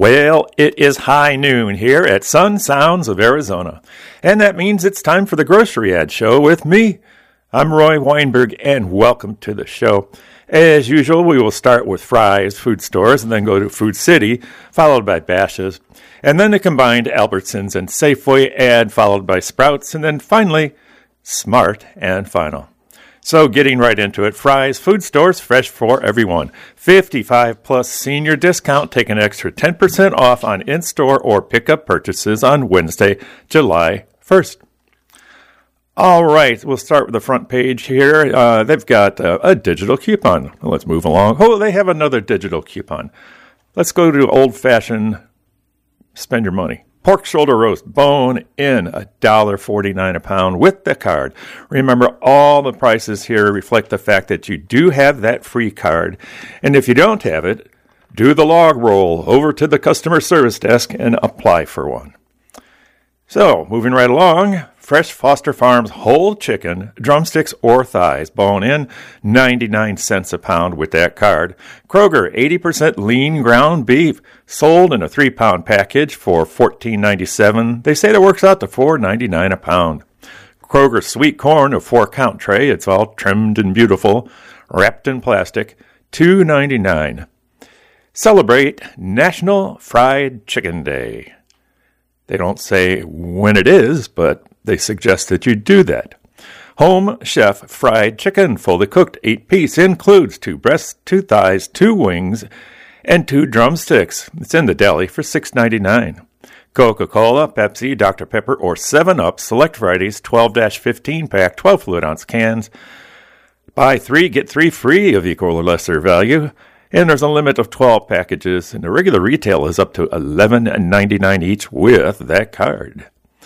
Well, it is high noon here at Sun Sounds of Arizona, and that means it's time for the Grocery Ad Show with me. I'm Roy Weinberg, and welcome to the show. As usual, we will start with Fry's Food Stores and then go to Food City, followed by Bashas', and then the combined Albertsons and Safeway ad, followed by Sprouts, and then finally, Smart and Final. So getting right into it, Fry's Food Stores, fresh for everyone. 55 plus senior discount, take an extra 10% off on in-store or pickup purchases on Wednesday, July 1st. All right, we'll start with the front page here. They've got a digital coupon. Let's move along. Oh, they have another digital coupon. Let's go to old-fashioned spend your money. Pork shoulder roast, bone in, $1.49 a pound with the card. Remember, all the prices here reflect the fact that you do have that free card. And if you don't have it, do the log roll over to the customer service desk and apply for one. So, moving right along, fresh Foster Farms whole chicken, drumsticks or thighs, bone in, 99 cents a pound with that card. Kroger, 80% lean ground beef, sold in a 3-pound package for $14.97. They say that works out to $4.99 a pound. Kroger sweet corn, a 4-count tray, it's all trimmed and beautiful, wrapped in plastic, $2.99. Celebrate National Fried Chicken Day. They don't say when it is, but they suggest that you do that. Home Chef fried chicken, fully cooked, 8-piece, includes 2 breasts, 2 thighs, 2 wings, and 2 drumsticks. It's in the deli for $6.99. Coca-Cola, Pepsi, Dr. Pepper, or 7-Up, select varieties, 12-15 pack, 12 fluid ounce cans. Buy 3, get 3 free of equal or lesser value. And there's a limit of 12 packages, and the regular retail is up to $11.99 each with that card.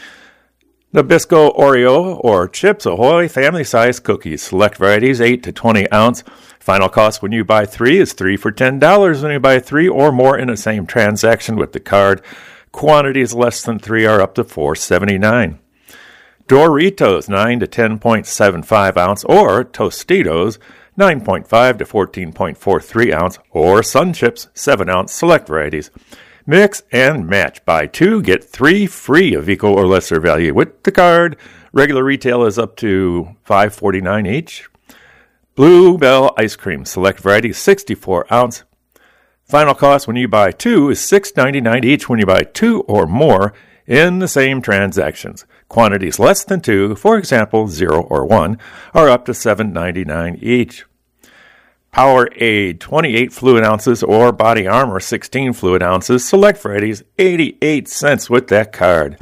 Nabisco Oreo or Chips Ahoy family-size cookies, select varieties, 8 to 20 ounce. Final cost when you buy 3 is 3 for $10 when you buy 3 or more in the same transaction with the card. Quantities less than 3 are up to $4.79. Doritos, 9 to 10.75 ounce, or Tostitos, 9.5 to 14.43 ounce, or Sun Chips, 7 ounce, select varieties. Mix and match. Buy 2, get 3 free of equal or lesser value with the card. Regular retail is up to $5.49 each. Blue Bell ice cream, select varieties, 64 ounce. Final cost when you buy 2 is $6.99 each when you buy 2 or more in the same transactions. Quantities less than 2, for example 0 or 1, are up to $7.99 each. Powerade, 28 fluid ounces, or Body Armor, 16 fluid ounces. Select varieties, 88 cents with that card.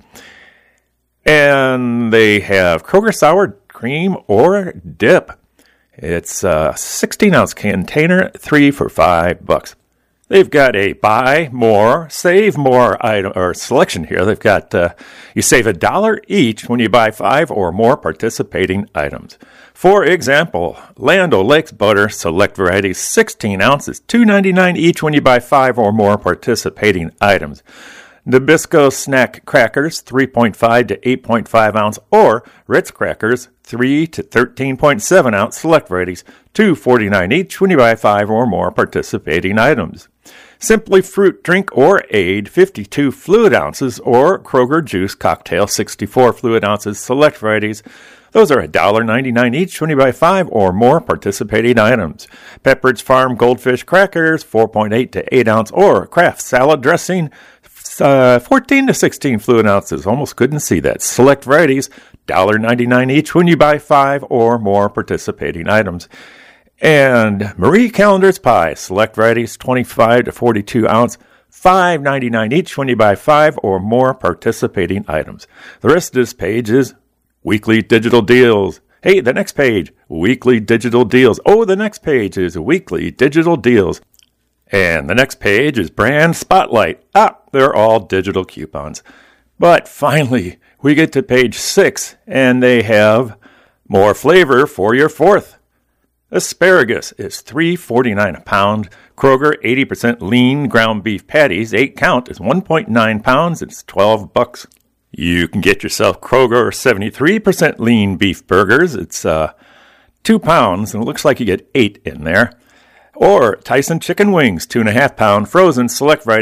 And they have Kroger Sour Cream or Dip. It's a 16-ounce container, 3 for $5. They've got a buy more, save more item or selection here. They've got you save $1 each when you buy 5 or more participating items. For example, Land O'Lakes butter, select varieties, 16 ounces, $2.99 each when you buy 5 or more participating items. Nabisco snack crackers, 3.5 to 8.5 ounce, or Ritz crackers, 3 to 13.7 ounce, select varieties, $2.49 each when you buy 5 or more participating items. Simply Fruit drink or aid, 52 fluid ounces, or Kroger juice cocktail, 64 fluid ounces, select varieties. Those are $1.99 each when you buy 5 or more participating items. Pepperidge Farm Goldfish crackers, 4.8 to 8 ounce, or Kraft salad dressing, 14 to 16 fluid ounces. Almost couldn't see that. Select varieties, $1.99 each when you buy 5 or more participating items. And Marie Callender's pie, select varieties, 25 to 42 ounce, $5.99 each when you buy 5 or more participating items. The rest of this page is weekly digital deals. Hey, the next page, weekly digital deals. Oh, the next page is weekly digital deals. And the next page is brand spotlight. They're all digital coupons. But finally, we get to page 6, and they have more flavor for your 4th. Asparagus is $3.49 a pound. Kroger 80% lean ground beef patties, 8 count, is 1.9 pounds. It's $12. You can get yourself Kroger 73% lean beef burgers. It's 2 pounds, and it looks like you get 8 in there. Or Tyson chicken wings, 2.5 pound frozen, select varieties,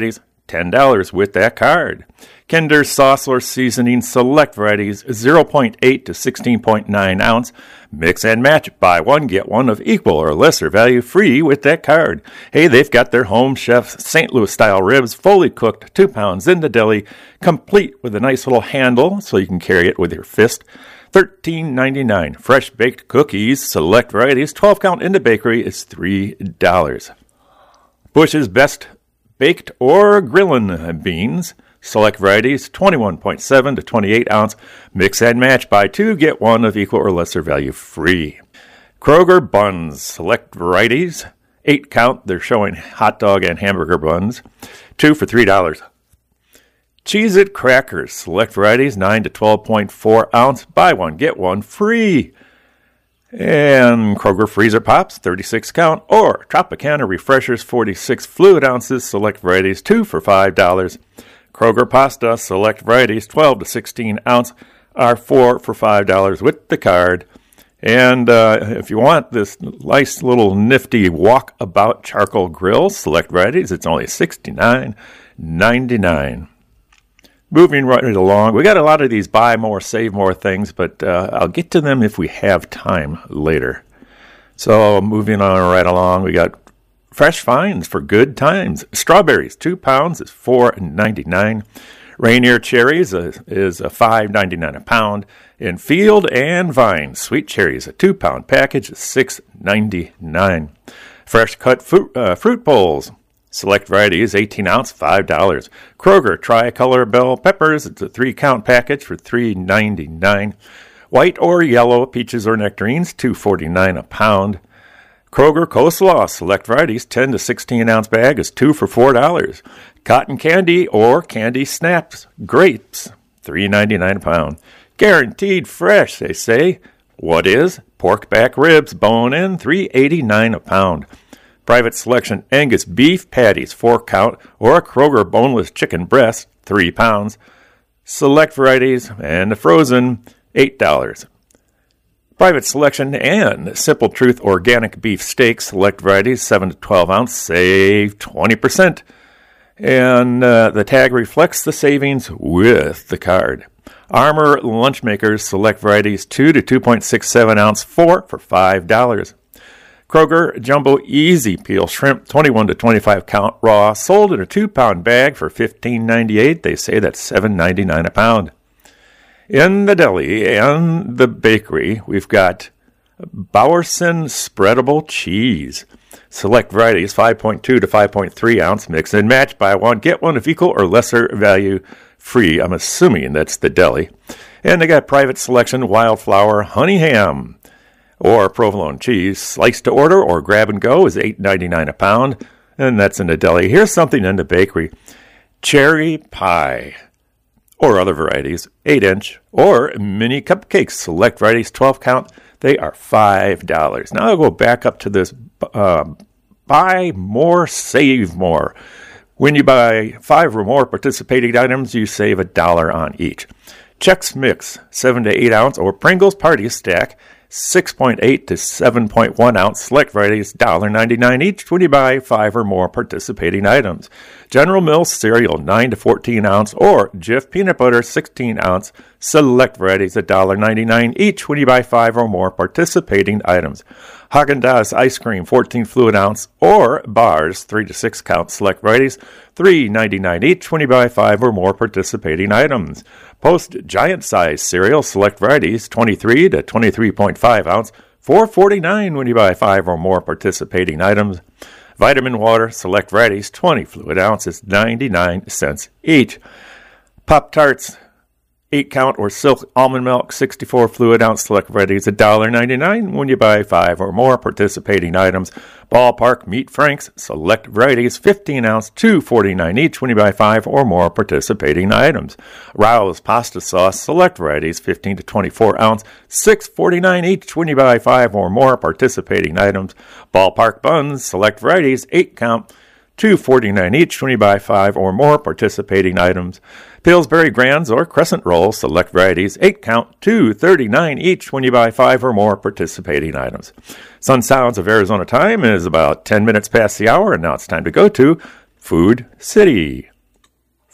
$10 with that card. Kinder Sauce or Seasoning select varieties 0.8 to 16.9 ounce. Mix and match. Buy one, get one of equal or lesser value free with that card. Hey, they've got their Home Chef St. Louis style ribs, fully cooked, 2 pounds in the deli, complete with a nice little handle so you can carry it with your fist. $13.99. Fresh baked cookies, select varieties, 12 count in the bakery is $3. Bush's Best Baked or Grillin' Beans, select varieties, 21.7 to 28 ounce. Mix and match. Buy two, get one of equal or lesser value free. Kroger Buns, select varieties, 8 count. They're showing hot dog and hamburger buns, 2 for $3. Cheez-It Crackers, select varieties, 9 to 12.4 ounce. Buy one, get one free. And Kroger Freezer Pops, 36 count, or Tropicana Refreshers, 46 fluid ounces, select varieties, 2 for $5. Kroger Pasta, select varieties, 12 to 16 ounce, are 4 for $5 with the card. And if you want this nice little nifty walkabout charcoal grill, select varieties, it's only $69.99. Moving right along, we got a lot of these buy more, save more things, but I'll get to them if we have time later. So moving on right along, we got fresh finds for good times. Strawberries, 2 pounds is $4.99. Rainier cherries is $5.99 a pound. In Field and Vine, sweet cherries, a 2 pound package is $6.99. Fresh cut fruit bowls. Select varieties, 18 ounce, $5. Kroger Tricolor Bell Peppers, it's a 3 count package for $3.99. White or yellow peaches or nectarines, $2.49 a pound. Kroger Coleslaw, select varieties, 10 to 16 ounce bag is 2 for $4. Cotton candy or candy snaps, grapes, $3.99 a pound. Guaranteed fresh, they say. What is? Pork back ribs, bone in, $3.89 a pound. Private Selection Angus beef patties, 4 count, or a Kroger boneless chicken breast, 3 pounds. Select varieties and the frozen, $8. Private Selection and Simple Truth organic beef steak, select varieties, 7 to 12 ounce, save 20%. And the tag reflects the savings with the card. Armour Lunch Makers, select varieties, 2 to 2.67 ounce, 4 for $5. Kroger Jumbo Easy Peel Shrimp, 21 to 25 count raw, sold in a 2 pound bag for $15.98. They say that's $7.99 a pound. In the deli and the bakery, we've got Bowerson Spreadable Cheese. Select varieties, 5.2 to 5.3 ounce, mix and match. Buy one, get one of equal or lesser value free. I'm assuming that's the deli. And they got Private Selection Wildflower Honey Ham or provolone cheese. Sliced to order or grab and go is $8.99 a pound, and that's in the deli. Here's something in the bakery. Cherry pie or other varieties, 8-inch, or mini cupcakes, select varieties, 12 count. They are $5. Now I'll go back up to this buy more, save more. When you buy 5 or more participating items, you save $1 on each. Chex Mix, 7 to 8 ounce, or Pringles Party Stack, 6.8 to 7.1 ounce, select varieties, $1.99 each when you buy 5 or more participating items. General Mills cereal, 9 to 14 ounce, or Jif peanut butter, 16 ounce, select varieties, $1.99 each when you buy 5 or more participating items. Haagen-Dazs ice cream, 14 fluid ounce, or bars, 3 to 6 count, select varieties, $3.99 each when you buy 5 or more participating items. Post giant size cereal, select varieties, 23 to 23.5 ounce, $4.49 when you buy 5 or more participating items. Vitamin water, select varieties, 20 fluid ounces, 99 cents each. Pop-Tarts, 8 count or Silk almond milk, 64 fluid ounce, select varieties, $1.99 when you buy 5 or more participating items. Ballpark Meat Franks, select varieties, 15 ounce, $2.49 each when you buy 5 or more participating items. Rao's pasta sauce, select varieties, 15 to 24 ounce, $6.49 each when you buy 5 or more participating items. Ballpark buns, select varieties, 8 count, $2.49 each when you buy 5 or more participating items. Pillsbury Grands or Crescent Rolls, select varieties, 8 count, $2.39 each when you buy 5 or more participating items. Sun Sounds of Arizona time is about 10 minutes past the hour, and now it's time to go to Food City.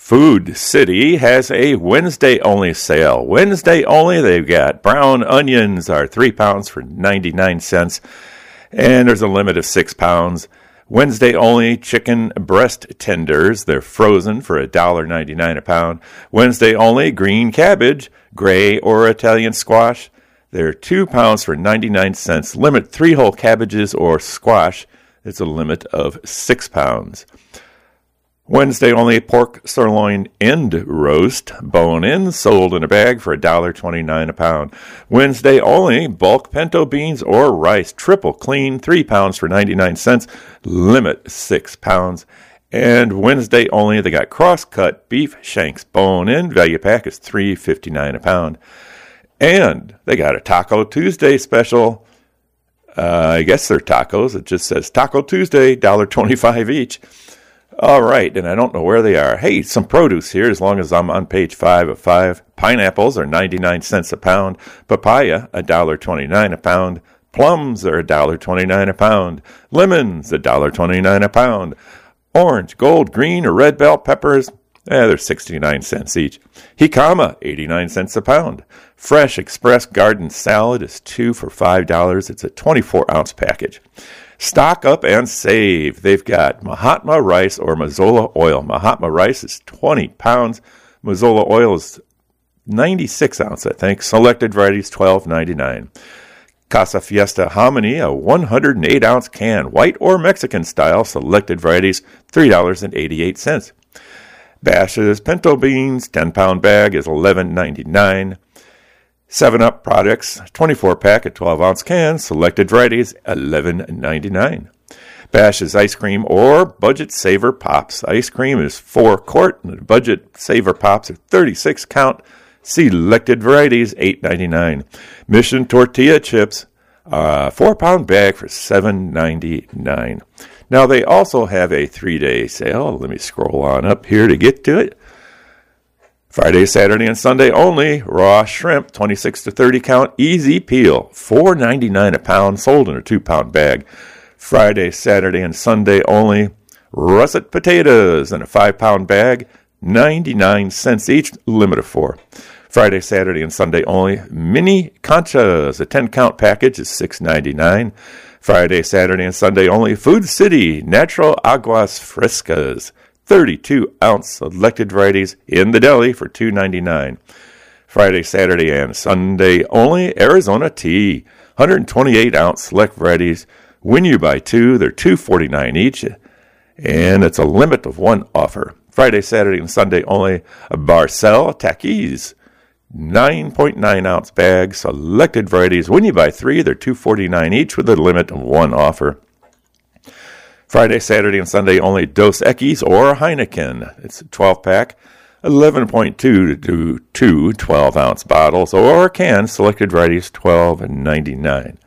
Food City has a Wednesday only sale. Wednesday only, they've got brown onions are 3 pounds for 99 cents, and there's a limit of 6 pounds. Wednesday only chicken breast tenders, they're frozen for $1.99 a pound. Wednesday only green cabbage, gray or Italian squash, they're 2 pounds for 99 cents. Limit 3 whole cabbages or squash, it's a limit of 6 pounds. Wednesday only pork sirloin end roast, bone in, sold in a bag for $1.29 a pound. Wednesday only bulk pinto beans or rice, triple clean, 3 pounds for 99 cents, limit 6 pounds. And Wednesday only, they got cross-cut beef shanks, bone in, value pack is $3.59 a pound. And they got a Taco Tuesday special. I guess they're tacos. It just says Taco Tuesday, $1.25 each. All right, and I don't know where they are. Hey, some produce here, as long as I'm on page 5 of 5. Pineapples are 99 cents a pound. Papaya, $1.29 a pound. Plums are $1.29 a pound. Lemons, $1.29 a pound. Orange, gold, green, or red bell peppers, they're 69 cents each. Jicama, 89 cents a pound. Fresh Express Garden Salad is 2 for $5. It's a 24-ounce package. Stock up and save. They've got Mahatma rice or Mazola oil. Mahatma rice is 20 pounds. Mazola oil is 96 ounce, I think. Selected varieties, $12.99. Casa Fiesta hominy, a 108-ounce can, white or Mexican style. Selected varieties, $3.88. Bash's pinto beans, 10-pound bag is $11.99. 7-Up products, 24-pack at 12-ounce cans, selected varieties, $11.99. Bash's ice cream or Budget Saver Pops. Ice cream is 4-quart, and the Budget Saver Pops are 36-count, selected varieties, $8.99. Mission tortilla chips, 4-pound bag for $7.99. Now, they also have a 3-day sale. Let me scroll on up here to get to it. Friday, Saturday, and Sunday only, raw shrimp, 26 to 30 count, easy peel, $4.99 a pound, sold in a 2-pound bag. Friday, Saturday, and Sunday only, russet potatoes in a 5-pound bag, 99 cents each, limit of 4. Friday, Saturday, and Sunday only, mini conchas, a 10-count package is $6.99. Friday, Saturday, and Sunday only, Food City, natural aguas frescas, 32-ounce selected varieties in the deli for $2.99. Friday, Saturday, and Sunday only, Arizona tea, 128-ounce select varieties. When you buy 2, they're $2.49 each, and it's a limit of 1 offer. Friday, Saturday, and Sunday only, Barcel Takis, 9.9-ounce bag, selected varieties. When you buy 3, they're $2.49 each with a limit of 1 offer. Friday, Saturday, and Sunday only, Dos Equis or Heineken. It's a 12-pack, 11.2 to 2 12-ounce bottles or cans, selected varieties, $12.99.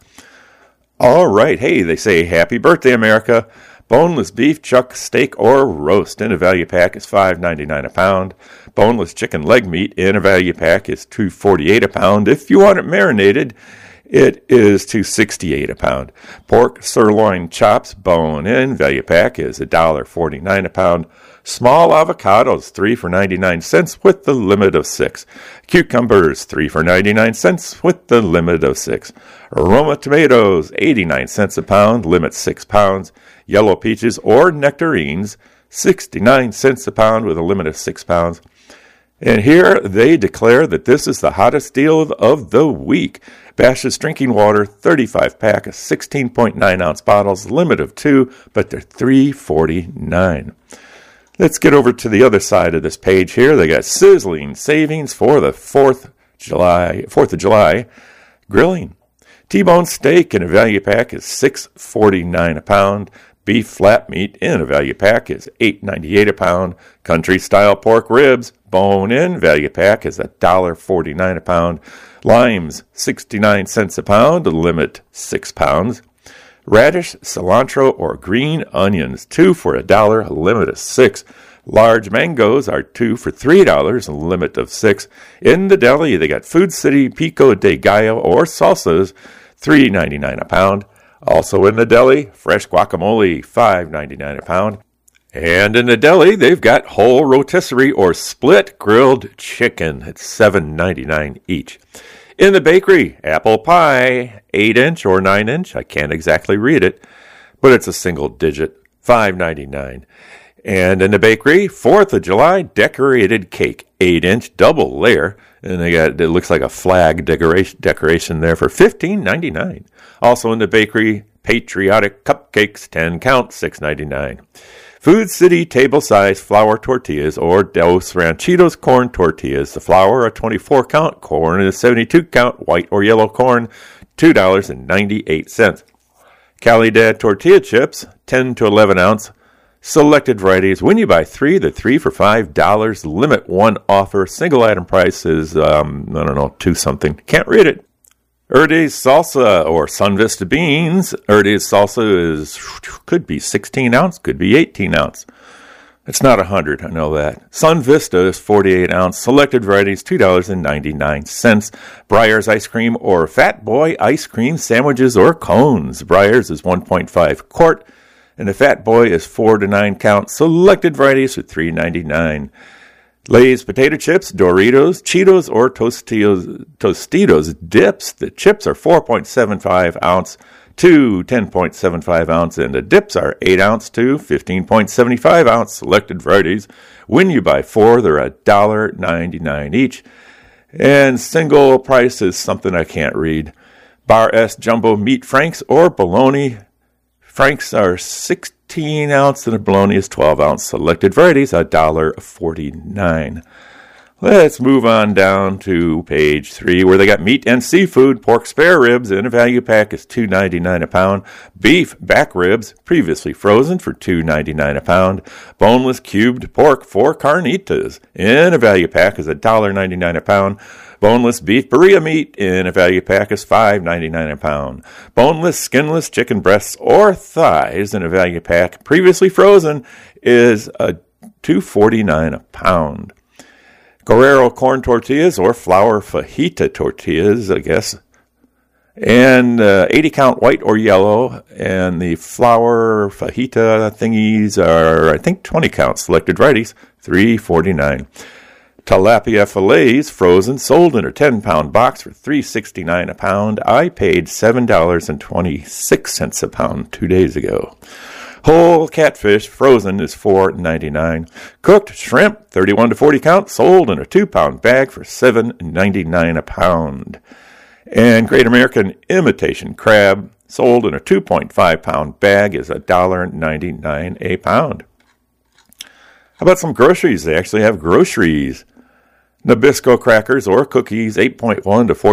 All right, hey, they say happy birthday, America. Boneless beef, chuck, steak, or roast in a value pack is $5.99 a pound. Boneless chicken leg meat in a value pack is $2.48 a pound. If you want it marinated, it is $2.68 a pound. Pork sirloin chops, bone in, value pack is $1.49 a pound. Small avocados, 3 for 99 cents with the limit of 6. Cucumbers, 3 for 99 cents with the limit of 6. Roma tomatoes, 89 cents a pound, limit 6 pounds. Yellow peaches or nectarines, 69 cents a pound with a limit of 6 pounds. And here they declare that this is the hottest deal of the week. Bash's drinking water, 35-pack of 16.9-ounce bottles, limit of 2, but they're $3.49. Let's get over to the other side of this page here. They got sizzling savings for the 4th of July grilling. T-bone steak in a value pack is $6.49 a pound. Beef flat meat in a value pack is $8.98 a pound. Country-style pork ribs, bone in, value pack is $1.49 a pound. Limes, 69 cents a pound, limit 6 pounds. Radish, cilantro, or green onions, 2 for $1, limit of 6. Large mangoes are 2 for $3, limit of 6. In the deli, they got Food City Pico de Gallo or salsas, $3.99 a pound. Also in the deli, fresh guacamole, $5.99 a pound. And in the deli, they've got whole rotisserie or split grilled chicken at $7.99 each. In the bakery, apple pie, 8-inch or 9-inch. I can't exactly read it, but it's a single digit, $5.99. And in the bakery, 4th of July decorated cake, 8-inch double layer. And it looks like a flag decoration there for $15.99. Also in the bakery, patriotic cupcakes, 10 count, $6.99. Food City table-size flour tortillas or Dos Ranchitos corn tortillas. The flour, a 24 count, corn is 72 count, white or yellow corn, $2.98. Calidad tortilla chips, 10 to 11 ounce. Selected varieties. When you buy 3, the 3 for $5. Limit one offer. Single item price is, 2 something. Can't read it. Erde's salsa or Sun Vista beans. Erde's salsa could be 16 ounce, could be 18 ounce. It's not 100, I know that. Sun Vista is 48 ounce. Selected varieties, $2.99. Breyers ice cream or Fat Boy ice cream sandwiches or cones. Breyers is 1.5 quart, and the Fat Boy is 4 to 9 count. Selected varieties for $3.99. Lay's potato chips, Doritos, Cheetos, or Tostitos dips. The chips are 4.75 ounce to 10.75 ounce, and the dips are 8 ounce to 15.75 ounce. Selected varieties. When you buy 4, they're $1.99 each. And single price is something I can't read. Bar S Jumbo Meat Franks or Bologna. Franks are 16 ounce and a bologna is 12 ounce. Selected varieties, $1.49. Let's move on down to page 3 where they got meat and seafood. Pork spare ribs in a value pack is $2.99 a pound. Beef back ribs, previously frozen, for $2.99 a pound. Boneless cubed pork for carnitas in a value pack is $1.99 a pound. Boneless beef birria meat in a value pack is $5.99 a pound. Boneless, skinless chicken breasts or thighs in a value pack, previously frozen, is $2.49 a pound. Guerrero corn tortillas or flour fajita tortillas, I guess, and 80 count white or yellow, and the flour fajita thingies are, I think, 20 count. Selected varieties, $3.49. Tilapia fillets, frozen, sold in a 10-pound box for $3.69 a pound. I paid $7.26 a pound 2 days ago. Whole catfish, frozen, is $4.99. Cooked shrimp, 31 to 40 count, sold in a 2-pound bag for $7.99 a pound. And Great American Imitation Crab, sold in a 2.5-pound bag, is $1.99 a pound. How about some groceries? They actually have groceries. Nabisco crackers or cookies, 8.1 to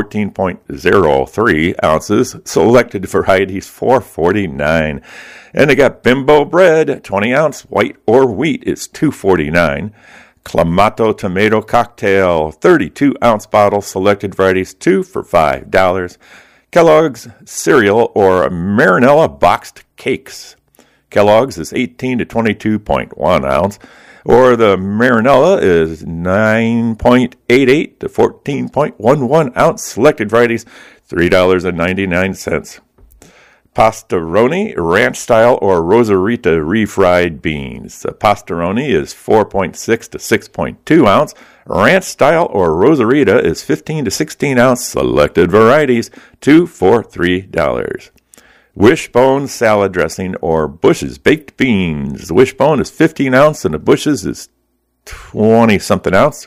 14.03 ounces. Selected varieties, $4.49. And they got Bimbo bread, 20 ounce, white or wheat, is $2.49. Clamato tomato cocktail, 32 ounce bottle. Selected varieties, 2 for $5. Kellogg's cereal or Marinella boxed cakes. Kellogg's is 18 to 22.1 ounce. Or the Marinella is 9.88 to 14.11 ounce. Selected varieties, $3.99. Pastaroni, ranch style or Rosarita refried beans. The Pastaroni is 4.6 to 6.2 ounce. Ranch style or Rosarita is 15 to 16 ounce. Selected varieties, 2 for $3. Wishbone salad dressing or Bush's baked beans. The Wishbone is 15 ounce and the Bush's is 20-something ounce.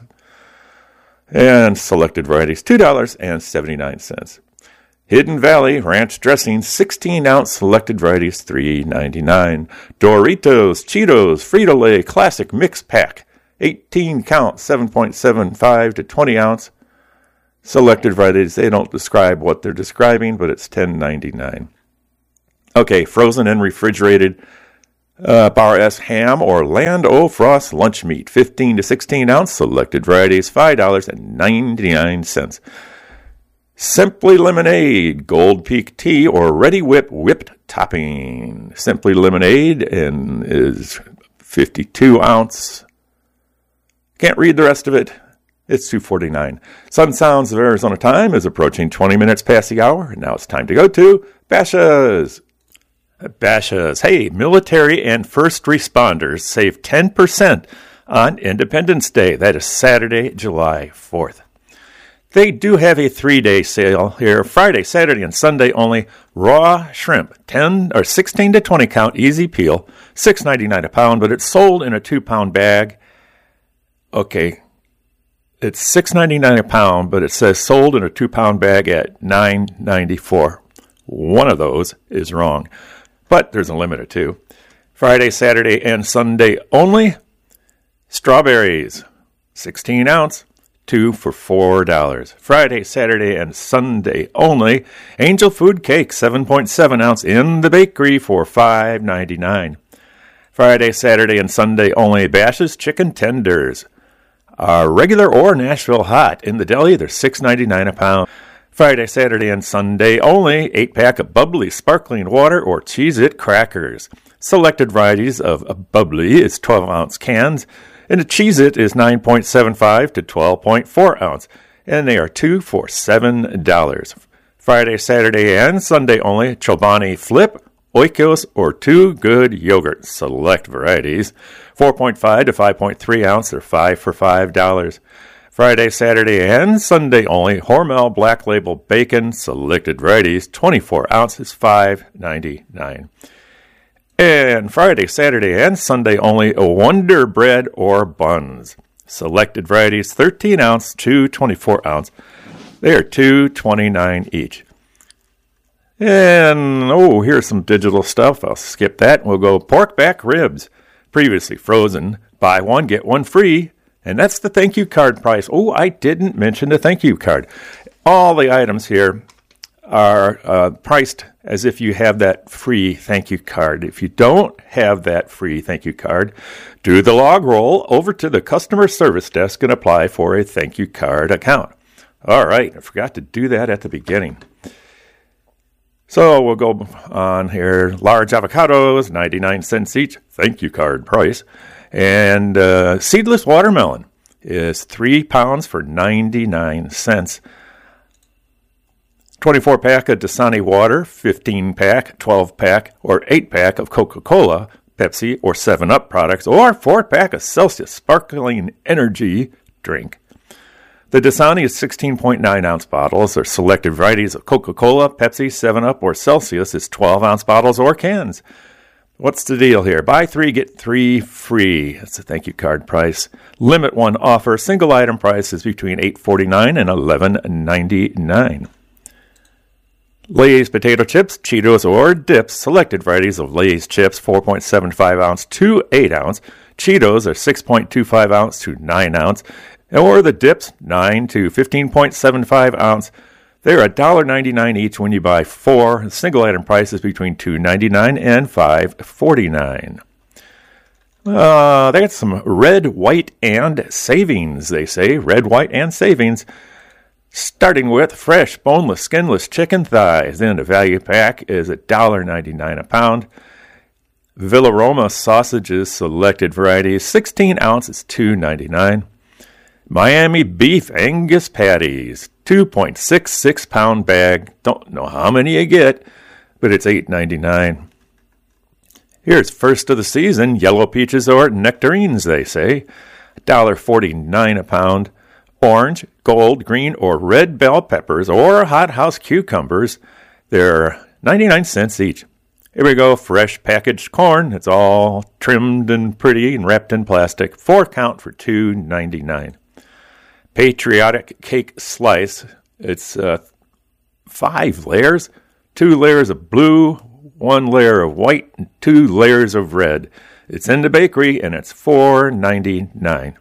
And selected varieties, $2.79. Hidden Valley ranch dressing, 16 ounce. Selected varieties, $3.99. Doritos, Cheetos, Frito-Lay classic mix pack, 18 count, 7.75 to 20 ounce. Selected varieties, they don't describe what they're describing, but it's $10.99. Okay, frozen and refrigerated Bar S ham or Land O'Frost lunch meat, 15 to 16 ounce. Selected varieties, $5.99. Simply Lemonade, Gold Peak tea or Ready Whip whipped topping. Simply Lemonade and is 52 ounce. Can't read the rest of it. It's $2.49. Sun Sounds of Arizona time is approaching 20 minutes past the hour. Now it's time to go to Basha's. Bashas'. Hey, military and first responders save 10% on Independence Day. That is Saturday, July 4th. They do have a 3-day sale here, Friday, Saturday, and Sunday only. Raw shrimp, 16 to 20 count, easy peel, $6.99 a pound, but it's sold in a 2-pound bag. Okay, it's $6.99 a pound, but it says sold in a 2-pound bag at $9.94. One of those is wrong, but there's a limit of 2. Friday, Saturday, and Sunday only. Strawberries, 16 ounce, 2 for $4. Friday, Saturday, and Sunday only. Angel Food Cake, 7.7 ounce in the bakery for $5.99. Friday, Saturday, and Sunday only. Bashas' Chicken Tenders, regular or Nashville hot in the deli. They're $6.99 a pound. Friday, Saturday, and Sunday only. 8-pack of bubbly sparkling water or Cheez-It crackers. Selected varieties of bubbly is 12-ounce cans, and the Cheez-It is 9.75 to 12.4 ounce, and they are 2 for $7. Friday, Saturday, and Sunday only. Chobani Flip, Oikos, or Too Good Yogurt. Select varieties. 4.5 to 5.3 ounce, they're 5 for $5. Friday, Saturday, and Sunday only. Hormel Black Label Bacon, selected varieties, 24 ounces, $5.99. And Friday, Saturday, and Sunday only. Wonder Bread or Buns, selected varieties, 13 ounce to 24 ounce. They are $2.29 each. And, here's some digital stuff. I'll skip that. We'll go pork back ribs, previously frozen. Buy one, get one free. And that's the thank you card price. I didn't mention the thank you card. All the items here are priced as if you have that free thank you card. If you don't have that free thank you card, do the log roll over to the customer service desk and apply for a thank you card account. All right, I forgot to do that at the beginning. So we'll go on here. Large avocados, 99 cents each, thank you card price. And seedless watermelon is 3 pounds for 99 cents. 24-pack of Dasani water, 15-pack, 12-pack, or 8-pack of Coca-Cola, Pepsi, or 7-Up products, or 4-pack of Celsius sparkling energy drink. The Dasani is 16.9-ounce bottles. Their selected varieties of Coca-Cola, Pepsi, 7-Up, or Celsius is 12-ounce bottles or cans. What's the deal here? Buy 3, get 3 free. That's a thank you card price. Limit 1 offer. Single item price is between $8.49 and $11.99. Lay's potato chips, Cheetos, or dips. Selected varieties of Lay's chips, 4.75 ounce to 8 ounce. Cheetos are 6.25 ounce to 9 ounce. Or the dips, 9 to 15.75 ounce. They're $1.99 each when you buy 4. The single item price is between $2.99 and $5.49. They got some red, white, and savings, they say. Red, white, and savings. Starting with fresh, boneless, skinless chicken thighs. Then the value pack is $1.99 a pound. Villaroma sausages, selected varieties, 16 ounces, $2.99. Miami beef Angus patties, 2.66 pound bag. Don't know how many you get, but it's $8.99. Here's first of the season, yellow peaches or nectarines, they say. $1.49 a pound. Orange, gold, green, or red bell peppers or hothouse cucumbers. They're 99 cents each. Here we go, fresh packaged corn. It's all trimmed and pretty and wrapped in plastic. 4 count for $2.99. Patriotic cake slice. It's 5 layers. 2 layers of blue, 1 layer of white, and 2 layers of red. It's in the bakery, and it's $4.99.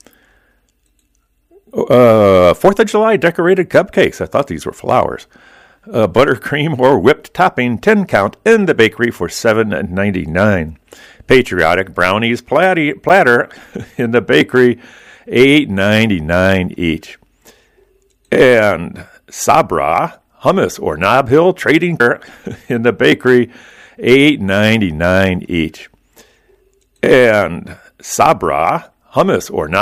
4th of July decorated cupcakes. I thought these were flowers. Buttercream or whipped topping, 10 count in the bakery for $7.99. Patriotic brownies platter in the bakery, $8.99 each. And Sabra hummus or Nob Hill trading in the bakery, $8.99 each. And Sabra hummus or Nob